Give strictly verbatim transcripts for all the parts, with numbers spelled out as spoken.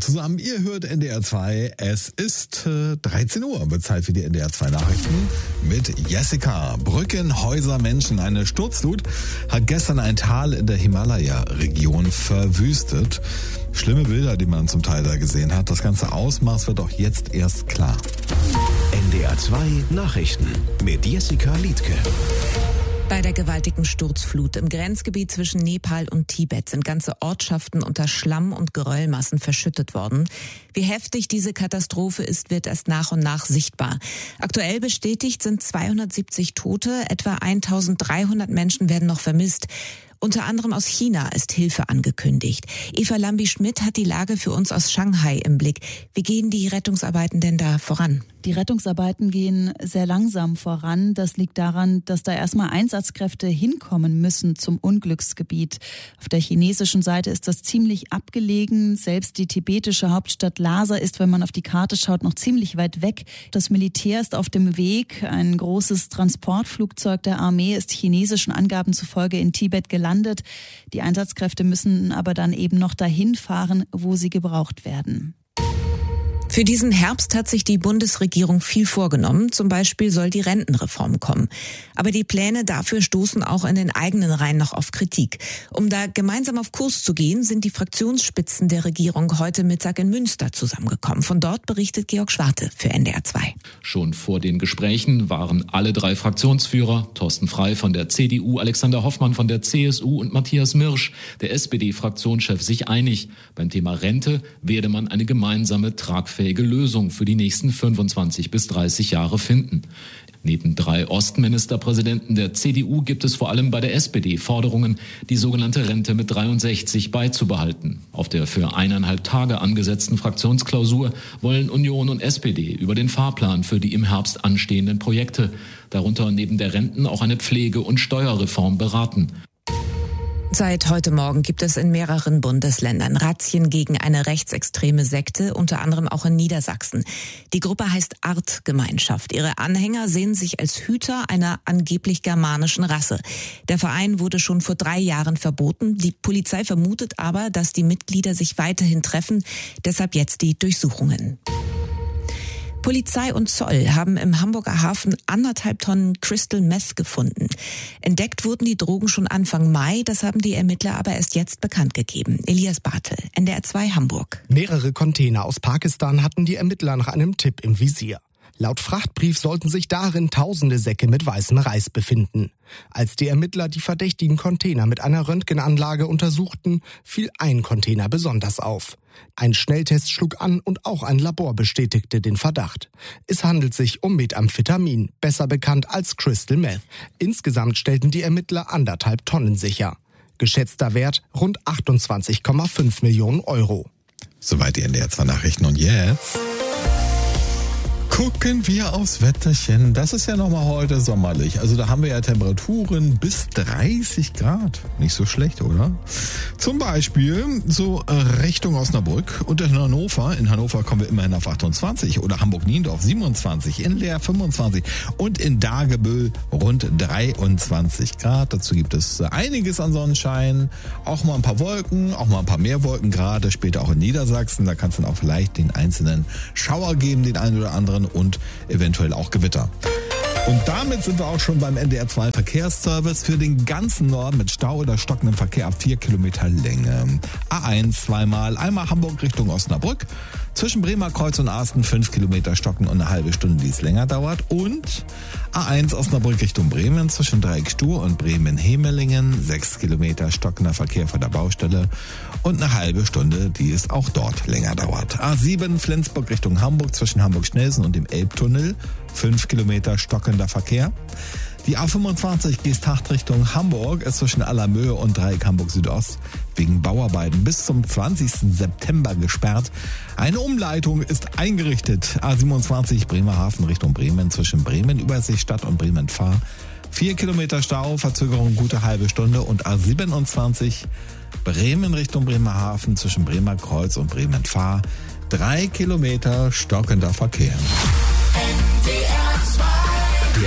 zusammen, ihr hört N D R zwei. Es ist äh, dreizehn Uhr, wird Zeit für die N D R zwei Nachrichten mit Jessica. Brückenhäuser Menschen. Eine Sturzflut hat gestern ein Tal in der Himalaya-Region verwüstet. Schlimme Bilder, die man zum Teil da gesehen hat. Das ganze Ausmaß wird auch jetzt erst klar. N D R zwei Nachrichten mit Jessica Liedtke. Bei der gewaltigen Sturzflut im Grenzgebiet zwischen Nepal und Tibet sind ganze Ortschaften unter Schlamm- und Geröllmassen verschüttet worden. Wie heftig diese Katastrophe ist, wird erst nach und nach sichtbar. Aktuell bestätigt sind zweihundertsiebzig Tote, etwa eintausenddreihundert Menschen werden noch vermisst. Unter anderem aus China ist Hilfe angekündigt. Eva Lambi-Schmidt hat die Lage für uns aus Shanghai im Blick. Wie gehen die Rettungsarbeiten denn da voran? Die Rettungsarbeiten gehen sehr langsam voran. Das liegt daran, dass da erstmal Einsatzkräfte hinkommen müssen zum Unglücksgebiet. Auf der chinesischen Seite ist das ziemlich abgelegen. Selbst die tibetische Hauptstadt Lhasa ist, wenn man auf die Karte schaut, noch ziemlich weit weg. Das Militär ist auf dem Weg. Ein großes Transportflugzeug der Armee ist chinesischen Angaben zufolge in Tibet gelandet. Die Einsatzkräfte müssen aber dann eben noch dahin fahren, wo sie gebraucht werden. Für diesen Herbst hat sich die Bundesregierung viel vorgenommen. Zum Beispiel soll die Rentenreform kommen. Aber die Pläne dafür stoßen auch in den eigenen Reihen noch auf Kritik. Um da gemeinsam auf Kurs zu gehen, sind die Fraktionsspitzen der Regierung heute Mittag in Münster zusammengekommen. Von dort berichtet Georg Schwarte für N D R zwei. Schon vor den Gesprächen waren alle drei Fraktionsführer, Thorsten Frey von der C D U, Alexander Hoffmann von der C S U und Matthias Mirsch, der S P D-Fraktionschef, sich einig. Beim Thema Rente werde man eine gemeinsame, tragfähige Lösung für die nächsten fünfundzwanzig bis dreißig Jahre finden. Neben drei Ostministerpräsidenten der C D U gibt es vor allem bei der S P D Forderungen, die sogenannte Rente mit dreiundsechzig beizubehalten. Auf der für eineinhalb Tage angesetzten Fraktionsklausur wollen Union und S P D über den Fahrplan für die im Herbst anstehenden Projekte, darunter neben der Renten auch eine Pflege- und Steuerreform, beraten. Seit heute Morgen gibt es in mehreren Bundesländern Razzien gegen eine rechtsextreme Sekte, unter anderem auch in Niedersachsen. Die Gruppe heißt Artgemeinschaft. Ihre Anhänger sehen sich als Hüter einer angeblich germanischen Rasse. Der Verein wurde schon vor drei Jahren verboten. Die Polizei vermutet aber, dass die Mitglieder sich weiterhin treffen. Deshalb jetzt die Durchsuchungen. Polizei und Zoll haben im Hamburger Hafen anderthalb Tonnen Crystal Meth gefunden. Entdeckt wurden die Drogen schon Anfang Mai, das haben die Ermittler aber erst jetzt bekannt gegeben. Elias Bartel, N D R zwei Hamburg. Mehrere Container aus Pakistan hatten die Ermittler nach einem Tipp im Visier. Laut Frachtbrief sollten sich darin tausende Säcke mit weißem Reis befinden. Als die Ermittler die verdächtigen Container mit einer Röntgenanlage untersuchten, fiel ein Container besonders auf. Ein Schnelltest schlug an und auch ein Labor bestätigte den Verdacht. Es handelt sich um Methamphetamin, besser bekannt als Crystal Meth. Insgesamt stellten die Ermittler anderthalb Tonnen sicher. Geschätzter Wert rund achtundzwanzig Komma fünf Millionen Euro. Soweit die N D R zwei Nachrichten und jetzt gucken wir aufs Wetterchen. Das ist ja nochmal heute sommerlich. Also da haben wir ja Temperaturen bis dreißig Grad. Nicht so schlecht, oder? Zum Beispiel so Richtung Osnabrück und in Hannover. In Hannover kommen wir immerhin auf achtundzwanzig oder Hamburg-Niendorf siebenundzwanzig, in Leer fünfundzwanzig und in Dagebüll rund dreiundzwanzig Grad. Dazu gibt es einiges an Sonnenschein, auch mal ein paar Wolken, auch mal ein paar mehr Wolken, gerade später auch in Niedersachsen. Da kann es dann auch vielleicht den einzelnen Schauer geben, den einen oder anderen, und eventuell auch Gewitter. Und damit sind wir auch schon beim N D R zwei Verkehrsservice für den ganzen Norden mit Stau oder stockendem Verkehr ab vier Kilometer Länge. A eins zweimal, einmal Hamburg Richtung Osnabrück. Zwischen Bremer Kreuz und Asten fünf Kilometer stocken und eine halbe Stunde, die es länger dauert. Und A eins Osnabrück Richtung Bremen zwischen Dreieck Stur und Bremen-Hemelingen. sechs Kilometer stockender Verkehr vor der Baustelle und eine halbe Stunde, die es auch dort länger dauert. A sieben Flensburg Richtung Hamburg zwischen Hamburg-Schnelsen und dem Elbtunnel. fünf Kilometer stockender Verkehr. Die A fünfundzwanzig Geesthacht Richtung Hamburg ist zwischen Allermöhe und Dreieck Hamburg Südost wegen Bauarbeiten bis zum zwanzigsten September gesperrt. Eine Umleitung ist eingerichtet. A siebenundzwanzig Bremerhaven Richtung Bremen zwischen Bremen Überseestadt und Bremen Fahr. Vier Kilometer Stau, Verzögerung gute halbe Stunde. Und A siebenundzwanzig Bremen Richtung Bremerhaven zwischen Bremer Kreuz und Bremen Fahr. Drei Kilometer stockender Verkehr. Der N D R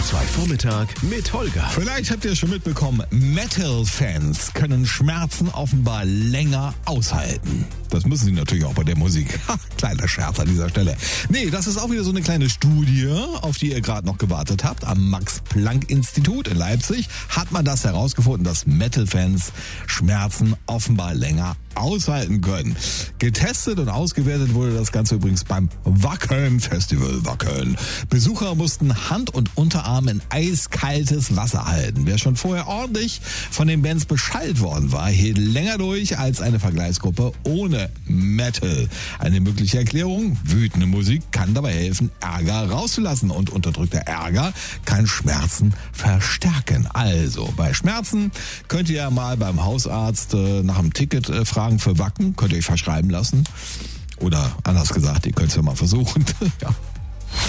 zwei Vormittag mit Holger. Vielleicht habt ihr schon mitbekommen, Metal-Fans können Schmerzen offenbar länger aushalten. Das müssen sie natürlich auch bei der Musik. Ha, kleiner Scherz an dieser Stelle. Nee, das ist auch wieder so eine kleine Studie, auf die ihr gerade noch gewartet habt. Am Max-Planck-Institut in Leipzig hat man das herausgefunden, dass Metal-Fans Schmerzen offenbar länger aushalten können. Getestet und ausgewertet wurde das Ganze übrigens beim Wacken Festival Wacken. Besucher mussten Hand und Unterarm in eiskaltes Wasser halten. Wer schon vorher ordentlich von den Bands beschallt worden war, hielt länger durch als eine Vergleichsgruppe ohne Metal. Eine mögliche Erklärung: wütende Musik kann dabei helfen, Ärger rauszulassen, und unterdrückter Ärger kann Schmerzen verstärken. Also, bei Schmerzen könnt ihr ja mal beim Hausarzt äh, nach einem Ticket äh, fragen für Wacken, könnt ihr euch verschreiben lassen. Oder anders gesagt, ihr könnt es ja mal versuchen. Ja.